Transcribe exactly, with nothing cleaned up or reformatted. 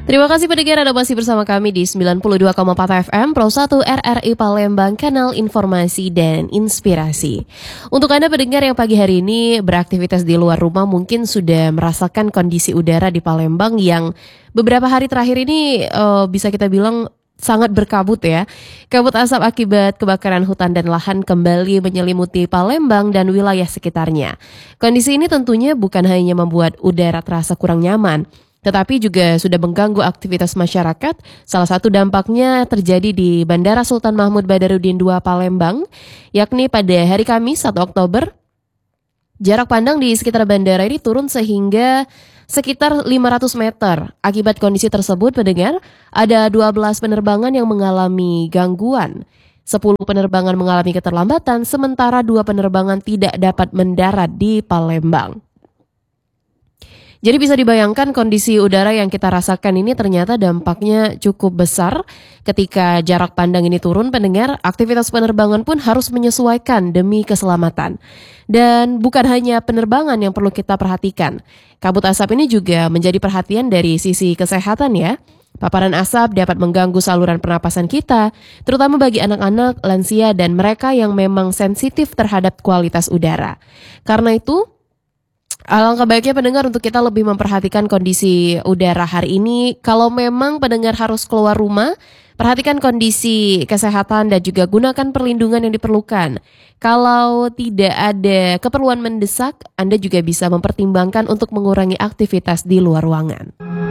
Terima kasih pendengar Anda masih bersama kami di sembilan puluh dua koma empat F M Pro satu R R I Palembang, kanal informasi dan inspirasi. Untuk Anda pendengar yang pagi hari ini beraktivitas di luar rumah mungkin sudah merasakan kondisi udara di Palembang yang beberapa hari terakhir ini uh, bisa kita bilang sangat berkabut ya. Kabut asap akibat kebakaran hutan dan lahan kembali menyelimuti Palembang dan wilayah sekitarnya. Kondisi ini tentunya bukan hanya membuat udara terasa kurang nyaman, tetapi juga sudah mengganggu aktivitas masyarakat. Salah satu dampaknya terjadi di Bandara Sultan Mahmud Badarudin dua Palembang, yakni pada hari Kamis satu Oktober. Jarak pandang di sekitar bandara ini turun sehingga sekitar lima ratus meter. Akibat kondisi tersebut, pendengar, ada dua belas penerbangan yang mengalami gangguan. sepuluh penerbangan mengalami keterlambatan, sementara dua penerbangan tidak dapat mendarat di Palembang. Jadi bisa dibayangkan kondisi udara yang kita rasakan ini ternyata dampaknya cukup besar. Ketika jarak pandang ini turun, pendengar, aktivitas penerbangan pun harus menyesuaikan demi keselamatan. Dan bukan hanya penerbangan yang perlu kita perhatikan. Kabut asap ini juga menjadi perhatian dari sisi kesehatan ya. Paparan asap dapat mengganggu saluran pernapasan kita, terutama bagi anak-anak, lansia, dan mereka yang memang sensitif terhadap kualitas udara. Karena itu, alangkah baiknya pendengar untuk kita lebih memperhatikan kondisi udara hari ini. Kalau memang pendengar harus keluar rumah, perhatikan kondisi kesehatan dan juga gunakan perlindungan yang diperlukan. Kalau tidak ada keperluan mendesak, Anda juga bisa mempertimbangkan untuk mengurangi aktivitas di luar ruangan.